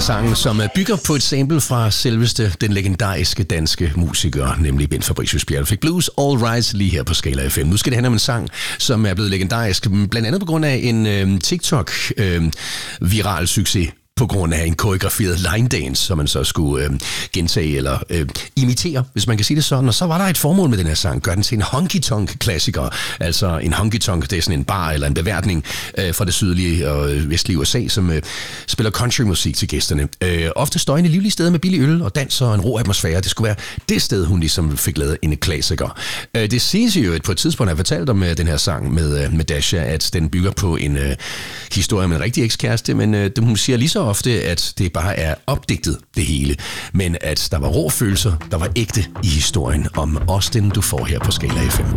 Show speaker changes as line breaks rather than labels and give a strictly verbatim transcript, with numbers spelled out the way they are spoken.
sang, som bygger på et sample fra selveste den legendariske danske musiker, nemlig Bent Fabricius Bjerre Blues All Rise lige her på Skala F M. Nu skal det handle om en sang, som er blevet legendarisk, blandt andet på grund af en øh, TikTok-viral øh, succes. På grund af en koreograferet line dance, som man så skulle øh, gentage eller øh, imitere, hvis man kan sige det sådan. Og så var der et formål med den her sang. Gør den til en honky-tonk-klassiker. Altså en honky-tonk, det er sådan en bar eller en beværtning øh, fra det sydlige og vestlige U S A, som øh, spiller countrymusik til gæsterne. Øh, ofte støjende livlige steder med billig øl og dans og en ro atmosfære. Det skulle være det sted, hun ligesom fik lavet en klassiker. Øh, det siges jo, at på et tidspunkt har fortalt om øh, den her sang med, øh, med Dasha, at den bygger på en øh, historie med en rigtig ekskæreste, men øh, hun siger lige så ofte, at det bare er opdigtet det hele, men at der var rå følelser, der var ægte i historien om Austin, du får her på Skala F M.